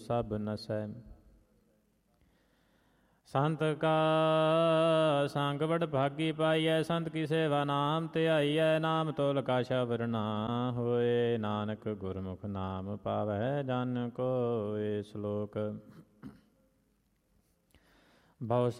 ਸਭ ਨਸੈ। ਸੰਤ ਕਾ ਸੰਗ ਵਡ ਭਾਗੀ ਪਾਈਐ, ਸੰਤ ਕੀ ਸੇਵਾ ਨਾਮ ਧਿਆਈਐ। ਨਾਮ ਤੋਲ ਕਾ ਸ਼ਬਰ ਨਾ ਹੋਏ, ਨਾਨਕ ਗੁਰਮੁਖ ਨਾਮ ਪਾਵੈ ਜਨ ਕੋਇ। ਸ਼ਲੋਕ। ਬਹੁ